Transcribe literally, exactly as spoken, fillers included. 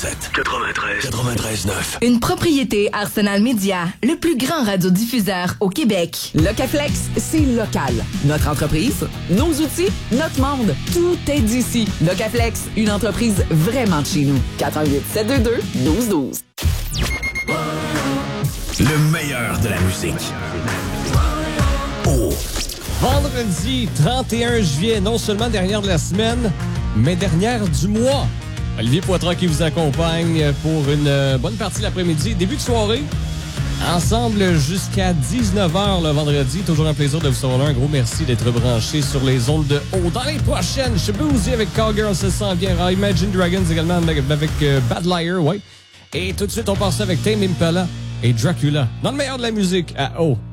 quatre-vingt-sept, quatre-vingt-treize, quatre-vingt-treize neuf. Une propriété Arsenal Média, le plus grand radiodiffuseur au Québec. Locaflex, c'est local. Notre entreprise, nos outils, notre monde, tout est d'ici. Locaflex, une entreprise vraiment de chez nous. quatre un huit, sept deux deux, un deux un deux. Le meilleur de la musique. Oh! Vendredi trente et un juillet, non seulement dernière de la semaine, mais dernière du mois. Olivier Poitras qui vous accompagne pour une bonne partie de l'après-midi. Début de soirée, ensemble jusqu'à dix-neuf heures le vendredi. Toujours un plaisir de vous savoir. Un gros merci d'être branché sur les ondes de haut. Dans les prochaines, je peux vous dire avec Cowgirl, ça s'en vient. Imagine Dragons également avec, avec euh, Bad Liar, ouais. Et tout de suite, on passe avec Tame Impala et Dracula. Dans le meilleur de la musique à haut.